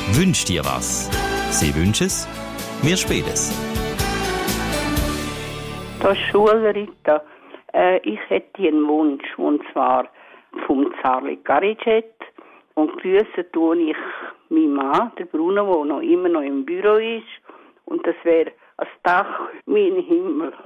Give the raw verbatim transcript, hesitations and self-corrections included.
Wünsch dir was. Sie wünsch es, wir spielen es. Das ist Schulrita. Äh, ich hätte einen Wunsch, und zwar vom Zarli Garicet. Und grüßen tue ich meinen Mann, der Bruno, der noch immer noch im Büro ist. Und das wäre als Dach mein Himmel.